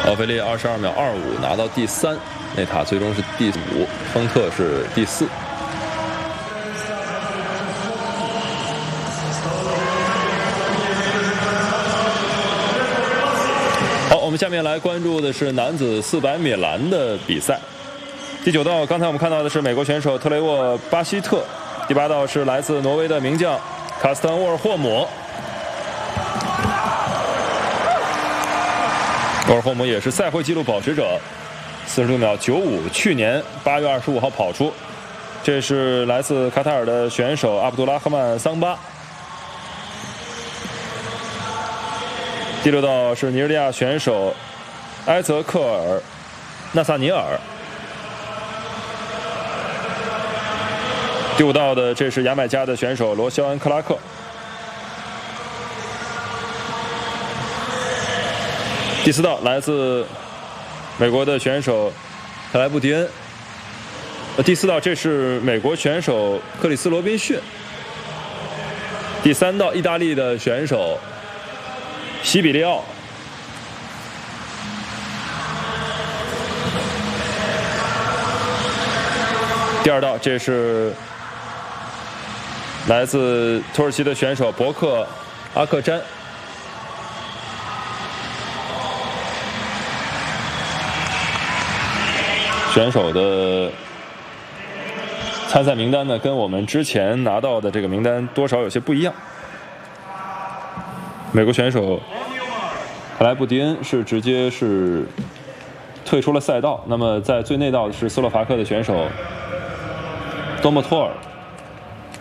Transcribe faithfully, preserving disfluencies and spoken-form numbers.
奥菲利二十二秒二五拿到第三，内塔最终是第五，丰特是第四。好，我们下面来关注的是男子四百米栏的比赛。第九道，刚才我们看到的是美国选手特雷沃·巴希特，第八道是来自挪威的名将卡斯坦沃尔霍姆。沃尔霍姆也是赛会纪录保持者，四十六秒九五，去年八月二十五号跑出。这是来自卡塔尔的选手阿卜杜拉赫曼桑巴。第六道是尼日利亚选手埃泽克尔纳萨尼尔。第五道的这是牙买加的选手罗肖恩克拉克。第四道来自美国的选手特莱布迪恩。第四道这是美国选手克里斯罗宾逊。第三道意大利的选手西比利奥。第二道这是来自土耳其的选手博克阿克詹。选手的参赛名单呢，跟我们之前拿到的这个名单多少有些不一样。美国选手克莱布迪恩是直接是退出了赛道，那么在最内道的是斯洛伐克的选手多莫托尔。